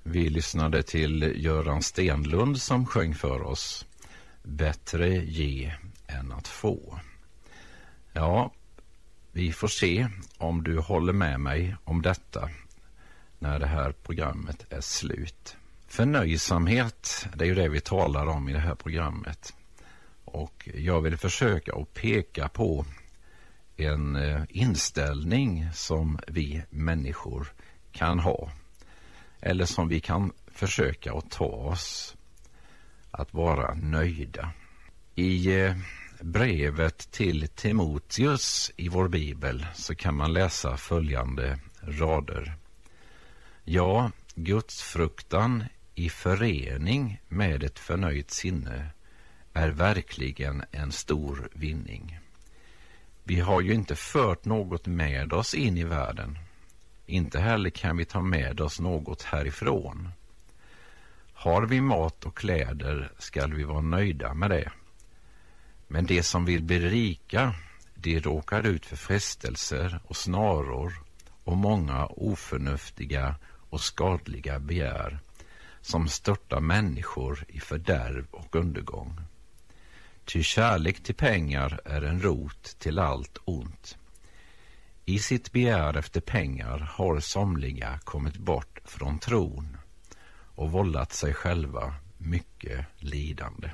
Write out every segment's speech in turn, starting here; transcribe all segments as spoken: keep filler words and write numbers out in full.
Vi lyssnade till Göran Stenlund som sjöng för oss Bättre ge än att få. Ja, vi får se om du håller med mig om detta när det här programmet är slut. Förnöjsamhet, det är ju det vi talar om i det här programmet. Och jag vill försöka att peka på en inställning som vi människor kan ha. Eller som vi kan försöka att ta oss att vara nöjda. I brevet till Timoteus i vår bibel så kan man läsa följande rader. Ja, Guds fruktan i förening med ett förnöjt sinne är verkligen en stor vinning. Vi har ju inte fört något med oss in i världen. Inte heller kan vi ta med oss något härifrån. Har vi mat och kläder ska vi vara nöjda med det. Men det som vill bli rika, de råkar ut för frestelser och snaror och många oförnuftiga och skadliga begär som störtar människor i fördärv och undergång. Ty kärlek till pengar är en rot till allt ont. I sitt begär efter pengar har somliga kommit bort från tron och vållat sig själva mycket lidande.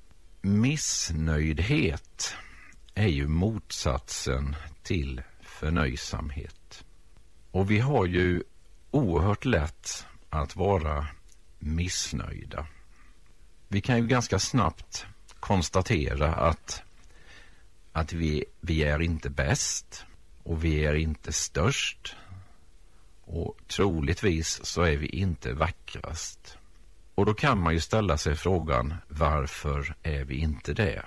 Missnöjdhet är ju motsatsen till förnöjsamhet. Och vi har ju oerhört lätt att vara missnöjda. Vi kan ju ganska snabbt konstatera att, att vi, vi är inte bäst och vi är inte störst och troligtvis så är vi inte vackrast. Och då kan man ju ställa sig frågan, varför är vi inte det?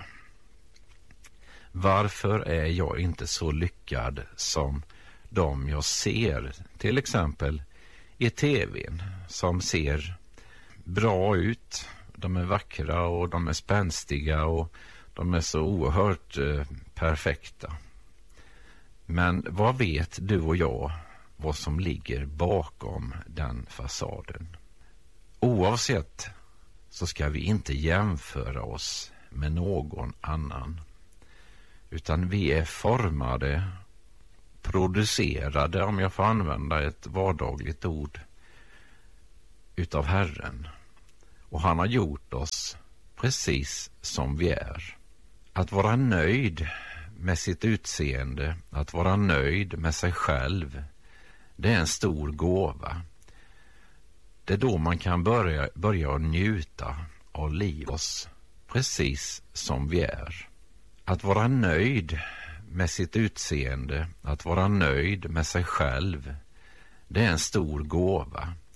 Varför är jag inte så lyckad som de jag ser, till exempel i tvn, som ser bra ut, de är vackra och de är spänstiga och de är så oerhört eh, perfekta. Men vad vet du och jag vad som ligger bakom den fasaden? Oavsett så ska vi inte jämföra oss med någon annan. Utan vi är formade, producerade, om jag får använda ett vardagligt ord, utav Herren. Och han har gjort oss precis som vi är. Att vara nöjd med sitt utseende, att vara nöjd med sig själv, det är en stor gåva. Det är då man kan börja, börja njuta av livet precis som vi är. Att vara nöjd med sitt utseende, att vara nöjd med sig själv, det är en stor gåva.